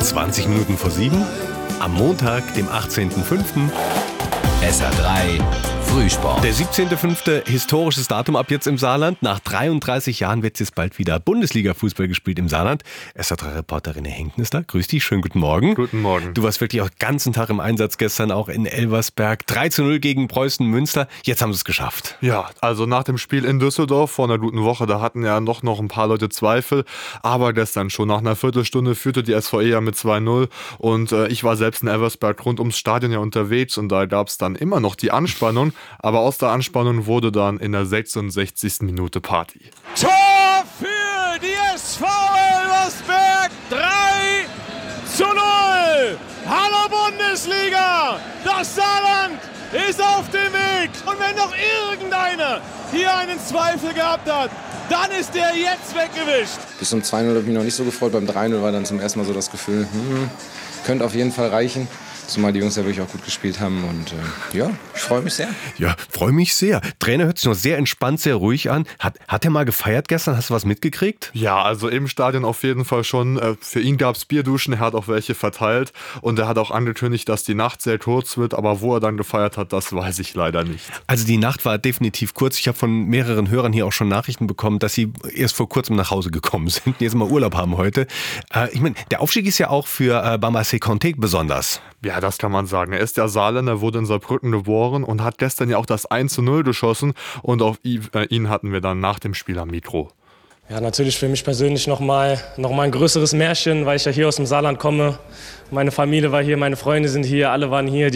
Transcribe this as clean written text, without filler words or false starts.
20 Minuten vor 7 am Montag, dem 18.05. SR3 Frühsport. Der 17.05. historisches Datum ab jetzt im Saarland. Nach 33 Jahren wird jetzt bald wieder Bundesliga-Fußball gespielt im Saarland. SR3-Reporterin Henken ist da. Grüß dich, schönen guten Morgen. Guten Morgen. Du warst wirklich auch den ganzen Tag im Einsatz gestern, auch in Elversberg. 3:0 gegen Preußen Münster. Jetzt haben sie es geschafft. Ja, also nach dem Spiel in Düsseldorf vor einer guten Woche, da hatten ja noch ein paar Leute Zweifel. Aber gestern schon nach einer Viertelstunde führte die SVE ja mit 2:0. Und ich war selbst in Elversberg rund ums Stadion ja unterwegs. Und da gab es dann immer noch die Anspannung. Aber aus der Anspannung wurde dann in der 66. Minute Party. Tor für die SV Elversberg, 3:0. Hallo Bundesliga, das Saarland ist auf dem Weg. Und wenn noch irgendeiner hier einen Zweifel gehabt hat, dann ist der jetzt weggewischt. Bis zum 2:0 habe ich mich noch nicht so gefreut. Beim 3:0 war dann zum ersten Mal so das Gefühl, könnte auf jeden Fall reichen. Zumal die Jungs ja wirklich auch gut gespielt haben und ja, ich freue mich sehr. Ja, freue mich sehr. Trainer hört sich noch sehr entspannt, sehr ruhig an. Hat er mal gefeiert gestern? Hast du was mitgekriegt? Ja, also im Stadion auf jeden Fall schon. Für ihn gab es Bierduschen, er hat auch welche verteilt. Und er hat auch angekündigt, dass die Nacht sehr kurz wird. Aber wo er dann gefeiert hat, das weiß ich leider nicht. Also die Nacht war definitiv kurz. Ich habe von mehreren Hörern hier auch schon Nachrichten bekommen, dass sie erst vor kurzem nach Hause gekommen sind, die jetzt mal Urlaub haben heute. Ich meine, der Aufstieg ist ja auch für Bamase Conte besonders. Ja, das kann man sagen. Er ist ja Saarländer, wurde in Saarbrücken geboren und hat gestern ja auch das 1:0 geschossen. Und auf ihn hatten wir dann nach dem Spiel am Mikro. Ja, natürlich für mich persönlich noch mal ein größeres Märchen, weil ich ja hier aus dem Saarland komme. Meine Familie war hier, meine Freunde sind hier, alle waren hier.